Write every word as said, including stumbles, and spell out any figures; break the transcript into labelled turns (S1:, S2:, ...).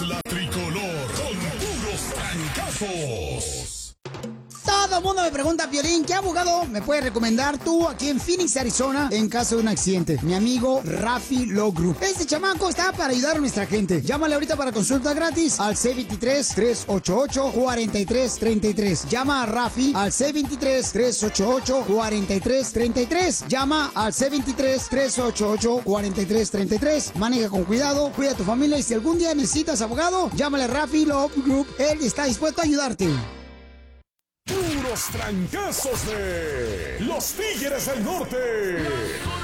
S1: la tricolor con puros trancazos.
S2: Todo el mundo me pregunta, Piolín, ¿qué abogado me puedes recomendar tú aquí en Phoenix, Arizona, en caso de un accidente? Mi amigo Rafi Law Group. Este chamaco está para ayudar a nuestra gente. Llámale ahorita para consulta gratis al seis dos tres, tres ocho ocho, cuatro tres tres tres. Llama a Rafi al seis dos tres, tres ocho ocho, cuatro tres tres tres. Llama al seis dos tres, tres ocho ocho, cuatro tres tres tres. Maneja con cuidado, cuida a tu familia y si algún día necesitas abogado, llámale a Rafi Law Group. Él está dispuesto a ayudarte.
S1: Puros trancazos de los Tigres del Norte.